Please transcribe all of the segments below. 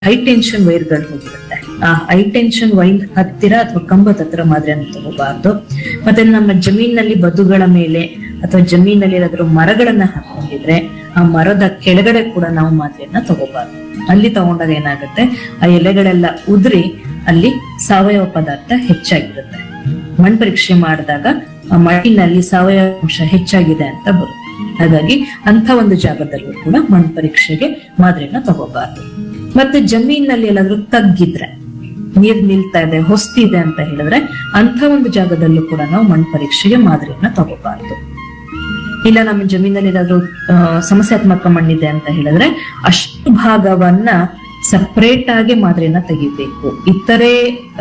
High tension ವೈರ್ಗಳು ಹೋಗಿರುತ್ತೆ. ಆ high tension wire ಹತ್ತಿರ ಅಥವಾ ಕಂಬದ ಹತ್ತಿರ ಮಾದರಿಯನ್ನು ತಗೋಬಾರ್ದು. ಮತ್ತೆ ನಮ್ಮ ಜಮೀನಲ್ಲಿ ಬದುಗಳ ಮೇಲೆ ಅಥವಾ ಜಮೀನಲ್ಲಿ ಏನಾದ್ರು ಮರಗಳನ್ನ ಹಾಕೊಂಡಿದ್ರೆ ಆ ಮರದ ಕೆಳಗಡೆ ಕೂಡ ನಾವು ಮಾದರಿಯನ್ನ ತಗೋಬಾರ್ದು. ಅಲ್ಲಿ ತಗೊಂಡಾಗ ಏನಾಗುತ್ತೆ, ಆ ಎಲೆಗಳೆಲ್ಲ ಉದುರಿ ಅಲ್ಲಿ ಸಾವಯವ ಪದಾರ್ಥ ಹೆಚ್ಚಾಗಿರುತ್ತೆ. ಮಣ್ಣು ಪರೀಕ್ಷೆ ಮಾಡಿದಾಗ ಆ ಮಣ್ಣಿನಲ್ಲಿ ಸಾವಯವ ಅಂಶ ಹೆಚ್ಚಾಗಿದೆ ಅಂತ ಬರುತ್ತೆ. ಹಾಗಾಗಿ ಅಂತ ಒಂದು ಜಾಗದಲ್ಲೂ ಕೂಡ ಮಣ್ಣು ಪರೀಕ್ಷೆಗೆ ಮಾದರಿಯನ್ನ ತಗೋಬಾರ್ದು. ಮತ್ತೆ ಜಮೀನಲ್ಲಿ ಎಲ್ಲಾದ್ರೂ ತಗ್ಗಿದ್ರೆ, ನೀರ್ ನಿಲ್ತಾ ಇದೆ, ಹೊಸ್ತಿದೆ ಅಂತ ಹೇಳಿದ್ರೆ ಅಂತ ಒಂದು ಜಾಗದಲ್ಲೂ ಕೂಡ ನಾವು ಮಣ್ಣು ಪರೀಕ್ಷೆಗೆ ಮಾದರಿಯನ್ನ ತಗೋಬಾರ್ದು. ಇಲ್ಲ ನಮ್ಮ ಜಮೀನಲ್ಲಿ ಏನಾದ್ರು ಸಮಸ್ಯಾತ್ಮಕ ಮಣ್ಣಿದೆ ಅಂತ ಹೇಳಿದ್ರೆ ಅಷ್ಟು ಭಾಗವನ್ನ ಸಪರೇಟ್ ಆಗಿ ಮಾದರಿಯನ್ನ ತೆಗಿಬೇಕು. ಇತರೆ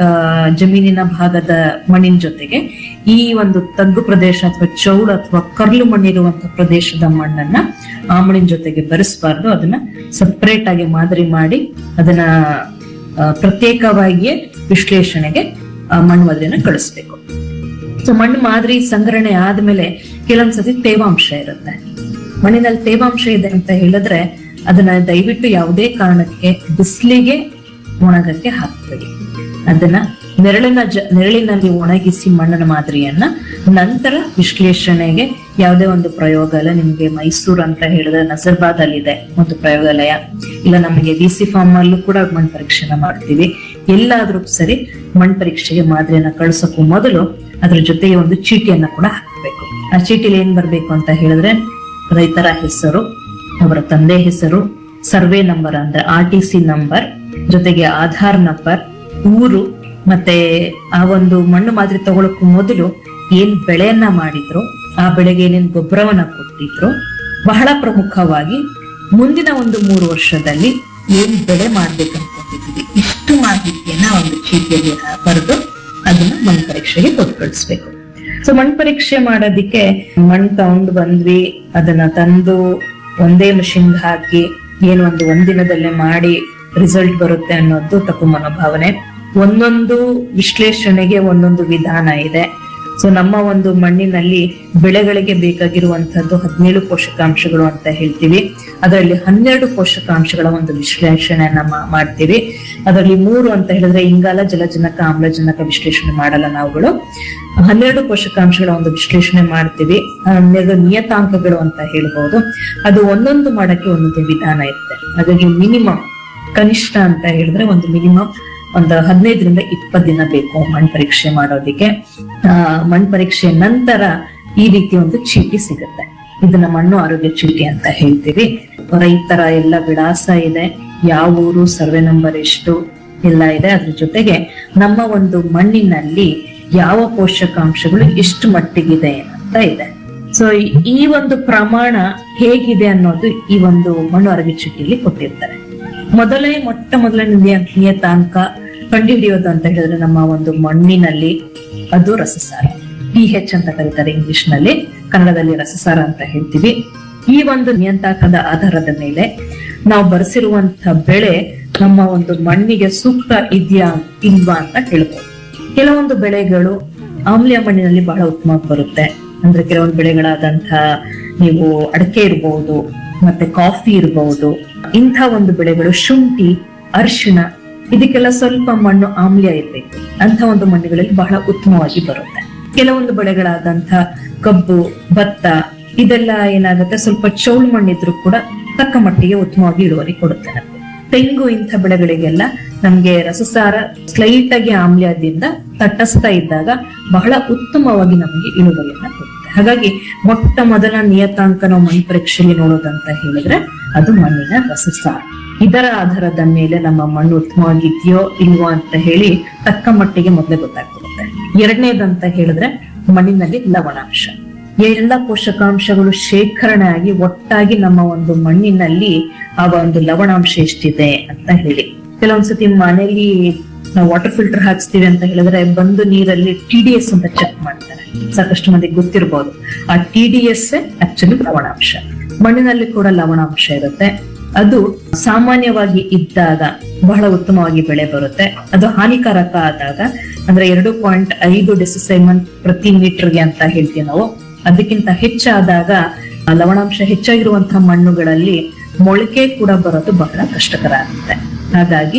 ಜಮೀನಿನ ಭಾಗದ ಮಣ್ಣಿನ ಜೊತೆಗೆ ಈ ಒಂದು ತಗ್ಗು ಪ್ರದೇಶ ಅಥವಾ ಚೌಡು ಅಥವಾ ಕರ್ಲು ಮಣ್ಣಿರುವಂತಹ ಪ್ರದೇಶದ ಮಣ್ಣನ್ನ ಆ ಮಣ್ಣಿನ ಜೊತೆಗೆ ಬೆರೆಸಬಾರ್ದು. ಅದನ್ನ ಸಪರೇಟ್ ಆಗಿ ಮಾದರಿ ಮಾಡಿ ಅದನ್ನ ಪ್ರತ್ಯೇಕವಾಗಿಯೇ ವಿಶ್ಲೇಷಣೆಗೆ ಮಣ್ಣು ಮಾದರಿಯನ್ನ ಕಳಿಸ್ಬೇಕು. ಸೊ ಮಣ್ಣು ಮಾದರಿ ಸಂಗ್ರಹಣೆ ಆದ್ಮೇಲೆ ಕೆಲವೊಂದ್ಸತಿ ತೇವಾಂಶ ಇರುತ್ತೆ. ಮಣ್ಣಿನಲ್ಲಿ ತೇವಾಂಶ ಇದೆ ಅಂತ ಹೇಳಿದ್ರೆ ಅದನ್ನ ದಯವಿಟ್ಟು ಯಾವುದೇ ಕಾರಣಕ್ಕೆ ಬಿಸಿಲಿಗೆ ಒಣಗಕ್ಕೆ ಹಾಕಬೇಡಿ. ಅದನ್ನ ನೆರಳಿನಲ್ಲಿ ಒಣಗಿಸಿ ಮಣ್ಣಿನ ಮಾದರಿಯನ್ನ ನಂತರ ವಿಶ್ಲೇಷಣೆಗೆ ಯಾವುದೇ ಒಂದು ಪ್ರಯೋಗಾಲಯ, ನಿಮ್ಗೆ ಮೈಸೂರು ಅಂತ ಹೇಳಿದ್ರೆ ನಜರ್ಬಾದ್ ಅಲ್ಲಿ ಇದೆ ಒಂದು ಪ್ರಯೋಗಾಲಯ, ಇಲ್ಲ ನಮಗೆ ವಿ.ಸಿ. ಫಾರ್ಮ್ ಅಲ್ಲೂ ಕೂಡ ಮಣ್ಣು ಪರೀಕ್ಷೆನ ಮಾಡ್ತೀವಿ. ಎಲ್ಲಾದ್ರೂ ಸರಿ ಮಣ್ಣು ಪರೀಕ್ಷೆಗೆ ಮಾದರಿಯನ್ನ ಕಳ್ಸೋಕ್ಕೂ ಮೊದಲು ಅದ್ರ ಜೊತೆಗೆ ಒಂದು ಚೀಟಿಯನ್ನ ಕೂಡ ಹಾಕಬೇಕು. ಆ ಚೀಟಿಲಿ ಏನ್ ಬರ್ಬೇಕು ಅಂತ ಹೇಳಿದ್ರೆ ರೈತರ ಹೆಸರು, ಅವರ ತಂದೆ ಹೆಸರು, ಸರ್ವೆ ನಂಬರ್ ಅಂದ್ರೆ RTC ನಂಬರ್, ಜೊತೆಗೆ ಆಧಾರ್ ನಂಬರ್, ಊರು, ಮತ್ತೆ ಆ ಒಂದು ಮಣ್ಣು ಮಾದರಿ ತಗೊಳಕ್ಕೂ ಮೊದಲು ಏನ್ ಬೆಳೆಯನ್ನ ಮಾಡಿದ್ರು, ಆ ಬೆಳೆಗೆ ಏನೇನ್ ಗೊಬ್ಬರವನ್ನ ಕೊಟ್ಟಿದ್ರು, ಬಹಳ ಪ್ರಮುಖವಾಗಿ ಮುಂದಿನ ಒಂದು 3 ವರ್ಷದಲ್ಲಿ ಏನ್ ಬೆಳೆ ಮಾಡ್ಬೇಕಂತಿದ್ವಿ, ಇಷ್ಟು ಮಾಹಿತಿಯನ್ನ ಒಂದು ಚೀಟಿಯಲ್ಲಿ ಬರೆದು ಅದನ್ನ ಮಣ್ಣು ಪರೀಕ್ಷೆಗೆ ಕೊಟ್ಟು ಕಳಿಸ್ಬೇಕು. ಸೊ ಮಣ್ಣು ಪರೀಕ್ಷೆ ಮಾಡೋದಿಕ್ಕೆ ಮಣ್ಣು ತಗೊಂಡು ಬಂದ್ವಿ, ಅದನ್ನ ತಂದು ಒಂದೇ ಮಷಿನ್ ಹಾಕಿ ಏನು ಒಂದಿನದಲ್ಲೇ ಮಾಡಿ ರಿಸಲ್ಟ್ ಬರುತ್ತೆ ಅನ್ನೋದು ತಪ್ಪು ಮನೋಭಾವನೆ. ಒಂದೊಂದು ವಿಶ್ಲೇಷಣೆಗೆ ಒಂದೊಂದು ವಿಧಾನ ಇದೆ. ಸೊ ನಮ್ಮ ಒಂದು ಮಣ್ಣಿನಲ್ಲಿ ಬೆಳೆಗಳಿಗೆ ಬೇಕಾಗಿರುವಂತಹದ್ದು 17 ಪೋಷಕಾಂಶಗಳು ಅಂತ ಹೇಳ್ತೀವಿ. ಅದರಲ್ಲಿ 12 ಪೋಷಕಾಂಶಗಳ ಒಂದು ವಿಶ್ಲೇಷಣೆಯನ್ನ ಮಾಡ್ತೀವಿ. ಅದರಲ್ಲಿ 3 ಅಂತ ಹೇಳಿದ್ರೆ ಇಂಗಾಲ, ಜಲಜನಕ, ಆಮ್ಲಜನಕ ವಿಶ್ಲೇಷಣೆ ಮಾಡಲ್ಲ ನಾವುಗಳು. 12 ಪೋಷಕಾಂಶಗಳ ಒಂದು ವಿಶ್ಲೇಷಣೆ ಮಾಡ್ತೀವಿ. 12 ನಿಯತಾಂಕಗಳು ಅಂತ ಹೇಳ್ಬಹುದು. ಅದು ಒಂದೊಂದು ಮಾಡಕ್ಕೆ ಒಂದೊಂದು ವಿಧಾನ ಇರುತ್ತೆ. ಹಾಗಾಗಿ ಮಿನಿಮಮ್, ಕನಿಷ್ಠ ಅಂತ ಹೇಳಿದ್ರೆ ಒಂದು ಮಿನಿಮಮ್ ಒಂದು 15ರಿಂದ 20 ದಿನ ಬೇಕು ಮಣ್ಣು ಪರೀಕ್ಷೆ ಮಾಡೋದಿಕ್ಕೆ. ಮಣ್ಣು ಪರೀಕ್ಷೆ ನಂತರ ಈ ರೀತಿ ಒಂದು ಚೀಟಿ ಸಿಗುತ್ತೆ. ಇದನ್ನ ಮಣ್ಣು ಆರೋಗ್ಯ ಚೀಟಿ ಅಂತ ಹೇಳ್ತೀವಿ. ರೈತರ ಎಲ್ಲ ವಿಳಾಸ ಇದೆ, ಯಾವ ಊರು, ಸರ್ವೆ ನಂಬರ್ ಎಷ್ಟು ಎಲ್ಲ ಇದೆ. ಅದ್ರ ಜೊತೆಗೆ ನಮ್ಮ ಒಂದು ಮಣ್ಣಿನಲ್ಲಿ ಯಾವ ಪೋಷಕಾಂಶಗಳು ಎಷ್ಟು ಮಟ್ಟಿಗಿದೆ ಅಂತ ಇದೆ. ಸೊ ಈ ಒಂದು ಪ್ರಮಾಣ ಹೇಗಿದೆ ಅನ್ನೋದು ಈ ಒಂದು ಮಣ್ಣು ಆರೋಗ್ಯ ಚೀಟಿಯಲ್ಲಿ ಕೊಟ್ಟಿರ್ತಾರೆ. ಮೊಟ್ಟ ಮೊದಲನೇ ನಿಯತಾಂಕ ಕಂಡುಹಿಡಿಯೋದು ಅಂತ ಹೇಳಿದ್ರೆ ನಮ್ಮ ಒಂದು ಮಣ್ಣಿನಲ್ಲಿ ಅದು ರಸಸಾರ, pH ಅಂತ ಕರೀತಾರೆ ಇಂಗ್ಲಿಷ್ ನಲ್ಲಿ, ಕನ್ನಡದಲ್ಲಿ ರಸಸಾರ ಅಂತ ಹೇಳ್ತೀವಿ. ಈ ಒಂದು ನಿಯತಾಂಕದ ಆಧಾರದ ಮೇಲೆ ನಾವು ಬರೆಸಿರುವಂತಹ ಬೆಳೆ ನಮ್ಮ ಒಂದು ಮಣ್ಣಿಗೆ ಸೂಕ್ತ ಇದೆಯಾ ಇಲ್ವಾ ಅಂತ ಹೇಳ್ಬೋದು. ಕೆಲವೊಂದು ಬೆಳೆಗಳು ಆಮ್ಲೀಯ ಮಣ್ಣಿನಲ್ಲಿ ಬಹಳ ಉತ್ತಮವಾಗಿ ಬರುತ್ತೆ. ಅಂದ್ರೆ ಕೆಲವೊಂದು ಬೆಳೆಗಳಾದಂತಹ ನೀವು ಅಡಕೆ ಇರಬಹುದು, ಮತ್ತೆ ಕಾಫಿ ಇರಬಹುದು. ಇಂಥ ಒಂದು ಬೆಳೆಗಳು ಶುಂಠಿ, ಅರಿಶಿಣ, ಇದಕ್ಕೆಲ್ಲ ಸ್ವಲ್ಪ ಮಣ್ಣು ಆಮ್ಲೀಯ ಇರ್ಬೇಕು. ಅಂತ ಒಂದು ಮಣ್ಣುಗಳಲ್ಲಿ ಬಹಳ ಉತ್ತಮವಾಗಿ ಬರುತ್ತೆ. ಕೆಲವೊಂದು ಬೆಳೆಗಳಾದಂತಹ ಕಬ್ಬು, ಭತ್ತ, ಇದೆಲ್ಲ ಏನಾಗುತ್ತೆ, ಸ್ವಲ್ಪ ಚೌಳು ಮಣ್ಣಿದ್ರು ಕೂಡ ತಕ್ಕ ಮಟ್ಟಿಗೆ ಉತ್ತಮವಾಗಿ ಇಳುವರಿ ಕೊಡುತ್ತೆ ನಮ್ಗೆ. ತೆಂಗು, ಇಂಥ ಬೆಳೆಗಳಿಗೆಲ್ಲ ನಮ್ಗೆ ರಸಸಾರ ಸ್ಲೈಟ್ ಆಗಿ ಆಮ್ಲೀಯದಿಂದ ತಟಸ್ಥ ಇದ್ದಾಗ ಬಹಳ ಉತ್ತಮವಾಗಿ ನಮಗೆ ಇಳುವರಿಯನ್ನ ಕೊಡುತ್ತೆ. ಹಾಗಾಗಿ ಮೊಟ್ಟ ಮೊದಲ ನಿಯತಾಂಕ ನಾವು ಮಣ್ಣು ಪರೀಕ್ಷೆಯಲ್ಲಿ ನೋಡೋದಂತ ಹೇಳಿದ್ರೆ ಅದು ಮಣ್ಣಿನ ರಸಸಾರ. ಇದರ ಆಧಾರದ ಮೇಲೆ ನಮ್ಮ ಮಣ್ಣು ಉತ್ತಮವಾಗಿದೆಯೋ ಇಲ್ವೋ ಅಂತ ಹೇಳಿ ತಕ್ಕ ಮಟ್ಟಿಗೆ ಮೊದಲೇ ಗೊತ್ತಾಗ್ಬಿಡುತ್ತೆ. ಎರಡನೇದಂತ ಹೇಳಿದ್ರೆ ಮಣ್ಣಿನಲ್ಲಿ ಲವಣಾಂಶ. ಎಲ್ಲ ಪೋಷಕಾಂಶಗಳು ಶೇಖರಣೆ ಆಗಿ ಒಟ್ಟಾಗಿ ನಮ್ಮ ಒಂದು ಮಣ್ಣಿನಲ್ಲಿ ಆ ಒಂದು ಲವಣಾಂಶ ಎಷ್ಟಿದೆ ಅಂತ ಹೇಳಿ. ಕೆಲವೊಂದ್ಸತಿ ಮನೆಯಲ್ಲಿ ನಾವು ವಾಟರ್ ಫಿಲ್ಟರ್ ಹಾಕ್ಸ್ತೀವಿ ಅಂತ ಹೇಳಿದ್ರೆ ಬಂದು ನೀರಲ್ಲಿ TDS ಅಂತ ಚೆಕ್ ಮಾಡ್ತಾರೆ. ಸಾಕಷ್ಟು ಮಂದಿಗೆ ಗೊತ್ತಿರಬಹುದು. ಆ TDS ಆಕ್ಚುಲಿ ಲವಣಾಂಶ. ಮಣ್ಣಿನಲ್ಲಿ ಕೂಡ ಲವಣಾಂಶ ಇರುತ್ತೆ. ಅದು ಸಾಮಾನ್ಯವಾಗಿ ಇದ್ದಾಗ ಬಹಳ ಉತ್ತಮವಾಗಿ ಬೆಳೆ ಬರುತ್ತೆ. ಅದು ಹಾನಿಕಾರಕ ಆದಾಗ ಅಂದ್ರೆ 2.5 ಡೆಸಿಸೈಮನ್ ಪ್ರತಿ ಮೀಟರ್ಗೆ ಅಂತ ಹೇಳ್ತೀವಿ ನಾವು. ಅದಕ್ಕಿಂತ ಹೆಚ್ಚಾದಾಗ ಲವಣಾಂಶ ಹೆಚ್ಚಾಗಿರುವಂತಹ ಮಣ್ಣುಗಳಲ್ಲಿ ಮೊಳಕೆ ಕೂಡ ಬರೋದು ಬಹಳ ಕಷ್ಟಕರ ಆಗುತ್ತೆ. ಹಾಗಾಗಿ